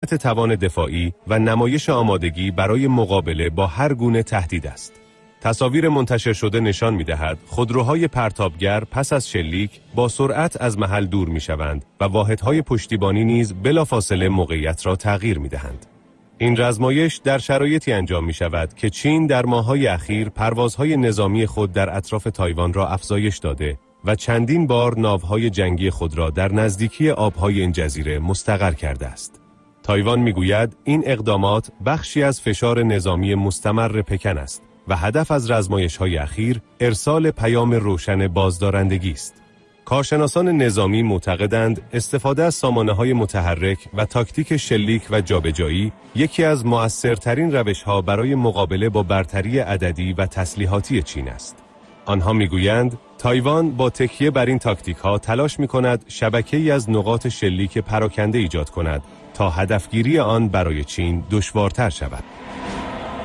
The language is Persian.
توان دفاعی و نمایش آمادگی برای مقابله با هر گونه تهدید است. تصاویر منتشر شده نشان می‌دهد خودروهای پرتابگر پس از شلیک با سرعت از محل دور می‌شوند و واحدهای پشتیبانی نیز بلافاصله موقعیت را تغییر می‌دهند. این رزمایش در شرایطی انجام می‌شود که چین در ماه‌های اخیر پروازهای نظامی خود در اطراف تایوان را افزایش داده و چندین بار ناوهای جنگی خود را در نزدیکی آبهای این جزیره مستقر کرده است. تایوان می‌گوید این اقدامات بخشی از فشار نظامی مستمر پکن است و هدف از رزمایش‌های اخیر ارسال پیام روشن بازدارندگی است. کارشناسان نظامی معتقدند استفاده از سامانه‌های متحرک و تاکتیک شلیک و جابجایی یکی از مؤثرترین روش‌ها برای مقابله با برتری عددی و تسلیحاتی چین است. آنها می‌گویند تایوان با تکیه بر این تاکتیک‌ها تلاش می‌کند شبکه‌ای از نقاط شلیک پراکنده ایجاد کند تا هدفگیری آن برای چین دشوارتر شود.